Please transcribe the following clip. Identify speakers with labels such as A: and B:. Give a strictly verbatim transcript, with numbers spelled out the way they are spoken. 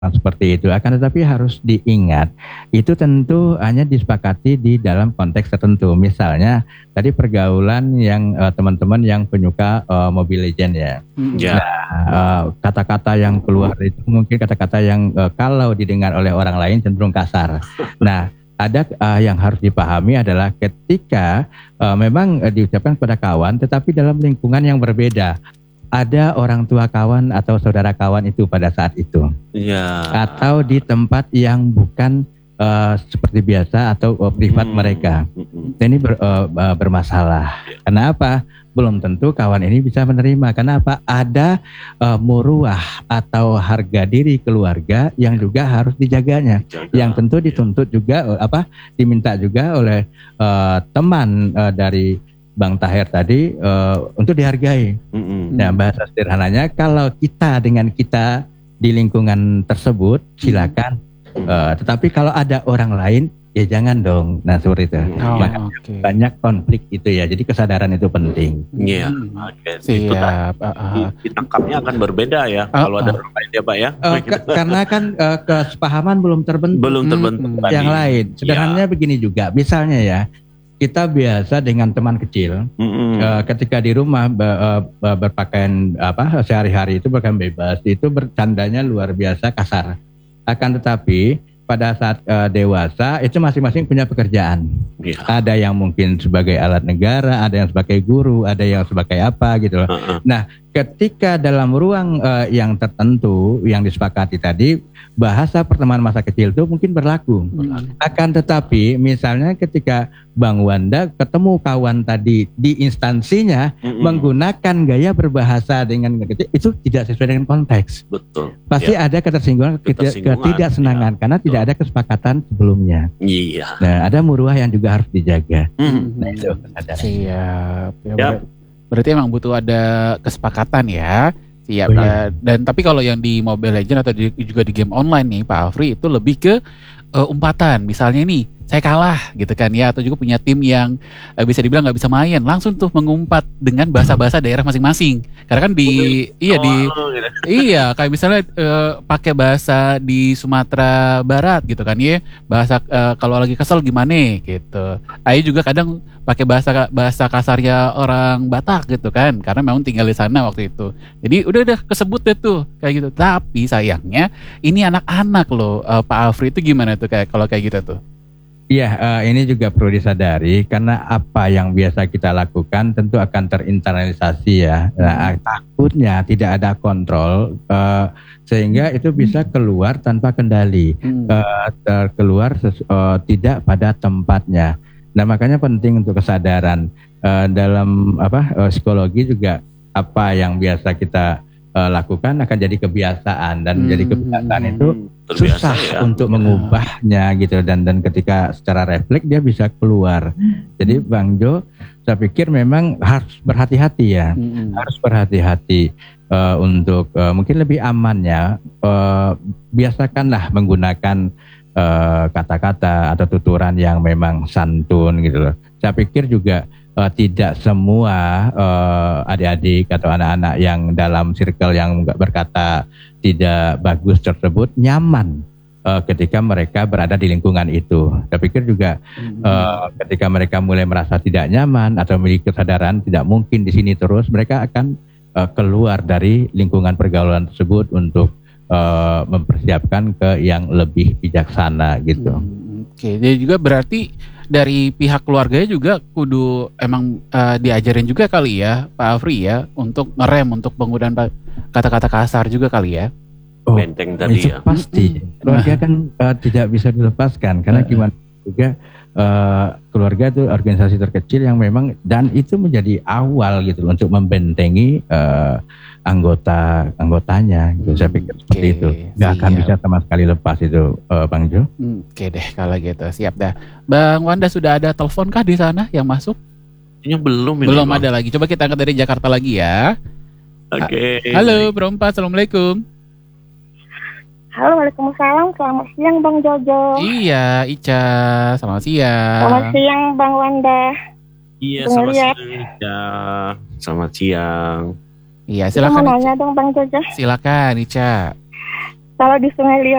A: seperti itu. Akan tetapi harus diingat, itu tentu hanya disepakati di dalam konteks tertentu. Misalnya tadi pergaulan yang uh, teman-teman yang penyuka uh, Mobile Legends ya.
B: Ya.
A: Nah, uh, kata-kata yang keluar itu mungkin kata-kata yang uh, kalau didengar oleh orang lain cenderung kasar. Nah, ada uh, yang harus dipahami adalah ketika uh, memang uh, diucapkan kepada kawan, tetapi dalam lingkungan yang berbeda. Ada orang tua kawan atau saudara kawan itu pada saat itu,
B: ya.
A: Atau di tempat yang bukan uh, seperti biasa atau uh, privat hmm. mereka. Hmm. Ini ber, uh, bermasalah. Kenapa? Belum tentu kawan ini bisa menerima. Kenapa? Ada uh, muruah atau harga diri keluarga yang juga harus dijaganya, Jaga. Yang tentu dituntut juga, uh, apa? Diminta juga oleh uh, teman uh, dari Bang Taher tadi uh, untuk dihargai. Mm-hmm. Nah, bahasa sederhananya kalau kita dengan kita di lingkungan tersebut silakan. Mm-hmm. Uh, tetapi kalau ada orang lain ya jangan dong. Nah seperti itu. Oh, Makanya okay. banyak konflik itu ya. Jadi kesadaran itu penting.
B: Iya. Yeah. Okay. Itu kan uh, ditangkapnya akan berbeda ya. Uh, kalau uh. ada orang lain ya Pak ya.
A: Uh, ke- karena kan uh, kesepahaman belum terbentuk.
B: Belum terbentuk.
A: Hmm, yang lain. Sederhananya yeah. begini juga. Misalnya ya. Kita biasa dengan teman kecil, mm-hmm. uh, ketika di rumah uh, uh, berpakaian apa sehari-hari itu berpakaian bebas, itu bercandanya luar biasa kasar. Akan tetapi pada saat uh, dewasa itu masing-masing punya pekerjaan. Yeah. Ada yang mungkin sebagai alat negara, ada yang sebagai guru, ada yang sebagai apa gitu loh. Uh-uh. Nah, ketika dalam ruang uh, yang tertentu yang disepakati tadi, bahasa pertemanan masa kecil itu mungkin berlaku. Hmm. Akan tetapi misalnya ketika Bang Wanda ketemu kawan tadi di instansinya hmm. menggunakan gaya berbahasa dengan kecil, itu tidak sesuai dengan konteks.
B: Betul.
A: Pasti ya. Ada ketersinggungan, ketidaksenangan ya. Karena Betul. Tidak ada kesepakatan sebelumnya.
B: Iya.
A: Nah, ada muruah yang juga harus dijaga. Hmm. Nah, itu
C: siap. Ya, ya. Berarti emang butuh ada kesepakatan ya. Siap.
A: Oh,
C: ya. Dan tapi kalau yang di Mobile Legends atau di, juga di game online nih Pak Afri itu lebih ke uh, umpatan. Misalnya nih saya kalah gitu kan ya, atau juga punya tim yang uh, bisa dibilang nggak bisa main, langsung tuh mengumpat dengan bahasa-bahasa daerah masing-masing. Karena kan di oh, iya di oh, gitu. Iya kayak misalnya uh, pakai bahasa di Sumatera Barat gitu kan ya, bahasa uh, kalau lagi kesel gimana gitu. Ayo juga kadang pakai bahasa bahasa kasarnya orang Batak gitu kan, karena memang tinggal di sana waktu itu. Jadi udah udah kesebut deh tuh kayak gitu. Tapi sayangnya ini anak-anak loh, uh, Pak Afri itu gimana tuh kayak kalau kayak gitu tuh?
A: Iya, uh, ini juga perlu disadari karena apa yang biasa kita lakukan tentu akan terinternalisasi ya. Nah, takutnya tidak ada kontrol uh, sehingga itu bisa keluar tanpa kendali, hmm. uh, terkeluar ses- uh, tidak pada tempatnya. Nah, makanya penting untuk kesadaran uh, dalam apa uh, psikologi juga apa yang biasa kita uh, lakukan akan jadi kebiasaan dan hmm. menjadi kebiasaan itu Terbiasa, susah ya. Untuk mengubahnya gitu dan dan ketika secara refleks dia bisa keluar. Jadi Bang Jo, saya pikir memang harus berhati-hati ya, hmm. harus berhati-hati uh, untuk uh, mungkin lebih amannya uh, biasakanlah menggunakan uh, kata-kata atau tuturan yang memang santun gitu loh. Saya pikir juga uh, tidak semua uh, adik-adik atau anak-anak yang dalam circle yang berkata tidak bagus tersebut nyaman uh, ketika mereka berada di lingkungan itu. Saya pikir juga mm-hmm. uh, ketika mereka mulai merasa tidak nyaman atau memiliki kesadaran tidak mungkin di sini terus, mereka akan uh, keluar dari lingkungan pergaulan tersebut untuk uh, mempersiapkan ke yang lebih bijaksana gitu.
C: Hmm, Oke, okay. Jadi juga berarti dari pihak keluarganya juga kudu emang uh, diajarin juga kali ya Pak Afri ya untuk ngerem untuk penggunaan kata-kata kasar juga kali ya.
B: Oh, benteng tadi
A: itu
B: ya.
A: Pasti. Keluarga kan uh, tidak bisa dilepaskan karena gimana juga uh, keluarga itu organisasi terkecil yang memang dan itu menjadi awal gitu untuk membentengi uh, anggota anggotanya. Gitu. Hmm, Saya pikir seperti okay, itu. Gak akan bisa sama sekali lepas itu, uh, Bang Jo.
C: Hmm, Oke okay deh kalau gitu, siap dah. Bang Wanda sudah ada telepon kah di sana yang masuk?
B: Ini belum. Ini
C: belum
B: bang.
C: Ada lagi. Coba kita angkat dari Jakarta lagi ya.
B: Oke. Okay.
C: Halo, Bro Empat, assalamualaikum.
D: Halo, waalaikumsalam. Selamat siang, Bang Jojo.
C: Iya, Ica. Selamat siang.
D: Selamat siang, Bang Wanda.
B: Iya, selamat siang, Ica. Selamat siang.
C: Iya, silakan.
D: Mau nanya dong, Bang Jojo.
C: Silakan, Ica.
D: Kalau di Sungai Liat